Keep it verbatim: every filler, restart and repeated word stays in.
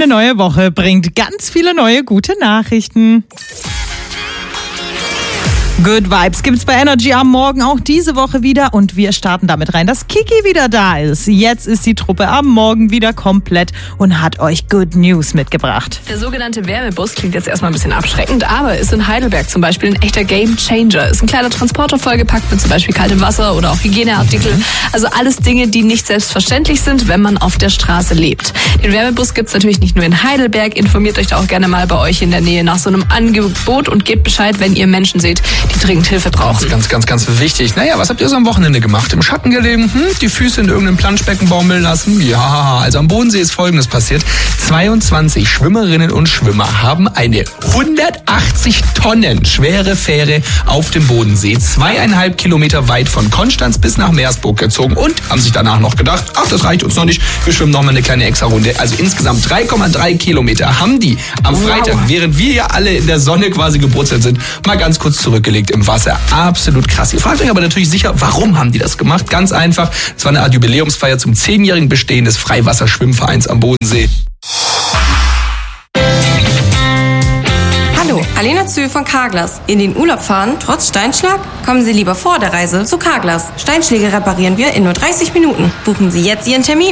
Eine neue Woche bringt ganz viele neue gute Nachrichten. Good Vibes gibt's bei Energy am Morgen auch diese Woche wieder und wir starten damit rein, dass Kiki wieder da ist. Jetzt ist die Truppe am Morgen wieder komplett und hat euch Good News mitgebracht. Der sogenannte Wärmebus klingt jetzt erstmal ein bisschen abschreckend, aber ist in Heidelberg zum Beispiel ein echter Game Changer. Ist ein kleiner Transporter vollgepackt mit zum Beispiel kaltem Wasser oder auch Hygieneartikel. Also alles Dinge, die nicht selbstverständlich sind, wenn man auf der Straße lebt. Den Wärmebus gibt's natürlich nicht nur in Heidelberg. Informiert euch da auch gerne mal bei euch in der Nähe nach so einem Angebot und gebt Bescheid, wenn ihr Menschen seht, die dringend Hilfe brauchen. Ganz, ganz, ganz wichtig. Naja, was habt ihr so am Wochenende gemacht? Im Schatten gelegen? Hm? Die Füße in irgendeinem Planschbecken baumeln lassen? Ja, also am Bodensee ist Folgendes passiert. zweiundzwanzig Schwimmerinnen und Schwimmer haben eine hundertachtzig Tonnen schwere Fähre auf dem Bodensee zweieinhalb Kilometer weit von Konstanz bis nach Meersburg gezogen und haben sich danach noch gedacht, ach, das reicht uns noch nicht, wir schwimmen noch mal eine kleine Extra-Runde. Also insgesamt drei Komma drei Kilometer haben die am Freitag, wow. während wir ja alle in der Sonne quasi gebrutzelt sind, mal ganz kurz zurückgelegt im Wasser. Absolut krass. Ihr fragt euch aber natürlich sicher, warum haben die das gemacht? Ganz einfach, es war eine Art Jubiläumsfeier zum zehnjährigen Bestehen des Freiwasserschwimmvereins am Bodensee. Hallo, Alena Zühl von Carglass. In den Urlaub fahren, trotz Steinschlag? Kommen Sie lieber vor der Reise zu Carglass. Steinschläge reparieren wir in nur dreißig Minuten. Buchen Sie jetzt Ihren Termin.